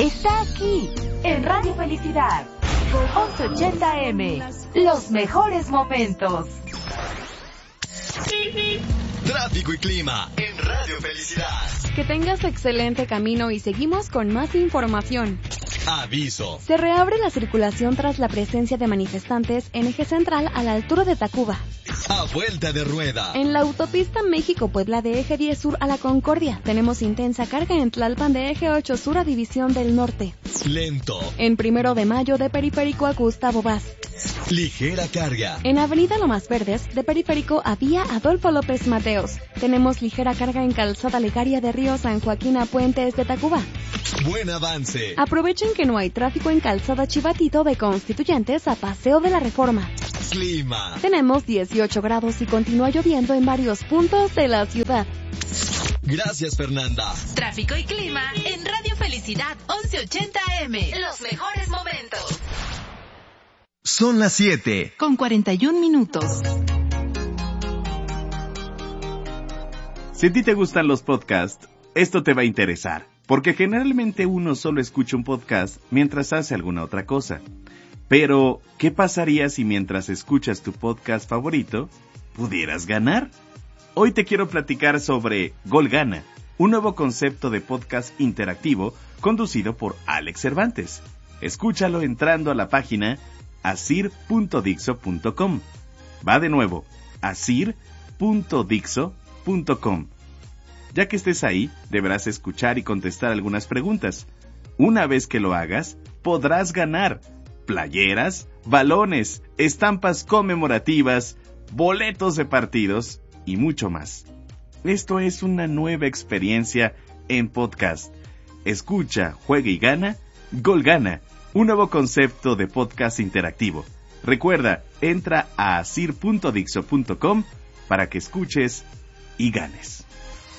está aquí, en Radio Felicidad, 1180M, los mejores momentos. Tráfico y clima en Radio Felicidad. Que tengas excelente camino y seguimos con más información. Aviso. Se reabre la circulación tras la presencia de manifestantes en eje central a la altura de Tacuba. A vuelta de rueda. En la autopista México-Puebla de eje 10 sur a La Concordia, tenemos intensa carga en Tlalpan de eje 8 sur a División del Norte. Lento. En 1 de Mayo de Periférico a Gustavo Vaz. Ligera carga. En Avenida Lomas Verdes, de Periférico a Vía Adolfo López Mateos. Tenemos ligera carga en Calzada Legaria de Río San Joaquín a Puentes de Tacuba. Buen avance. Aprovechen que no hay tráfico en Calzada Chivatito de Constituyentes a Paseo de la Reforma. Clima. Tenemos 18 grados y continúa lloviendo en varios puntos de la ciudad. Gracias, Fernanda. Tráfico y clima en Radio Felicidad 1180M. Los mejores momentos. Son las 7. Con 41 minutos. Si a ti te gustan los podcasts, esto te va a interesar, porque generalmente uno solo escucha un podcast mientras hace alguna otra cosa. Pero, ¿qué pasaría si mientras escuchas tu podcast favorito, pudieras ganar? Hoy te quiero platicar sobre Gol Gana, un nuevo concepto de podcast interactivo conducido por Alex Cervantes. Escúchalo entrando a la página asir.dixo.com. Va de nuevo, asir.dixo.com. Ya que estés ahí, deberás escuchar y contestar algunas preguntas. Una vez que lo hagas, podrás ganar playeras, balones, estampas conmemorativas, boletos de partidos y mucho más. Esto es una nueva experiencia en podcast. Escucha, juega y gana, Gol Gana, un nuevo concepto de podcast interactivo. Recuerda, entra a asir.dixo.com para que escuches y ganes.